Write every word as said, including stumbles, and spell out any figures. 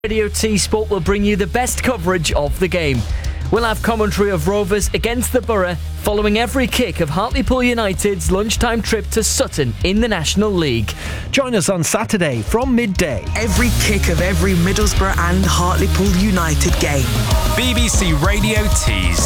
Radio T Sport will bring you the best coverage of the game. We'll have commentary of Rovers against the Borough following every kick of Hartlepool United's lunchtime trip to Sutton in the National League. Join us on Saturday from midday. Every kick of every Middlesbrough and Hartlepool United game. B B C Radio T's